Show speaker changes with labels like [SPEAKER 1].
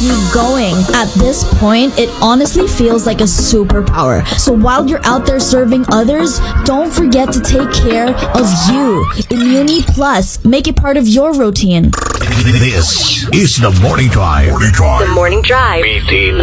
[SPEAKER 1] me going. At this point, it honestly feels like a superpower. So while you're out there serving others, don't forget to take care of you. Immuni Plus. Make it part of your routine.
[SPEAKER 2] This is the Morning Drive.
[SPEAKER 3] The Morning Drive.
[SPEAKER 2] PT